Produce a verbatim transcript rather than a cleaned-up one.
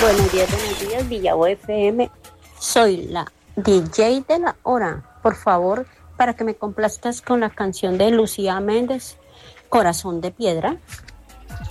Buenos días, buenos días, Villavo F M. Soy la D J de la hora. Por favor, para que me complazcas con la canción de Lucía Méndez, Corazón de Piedra.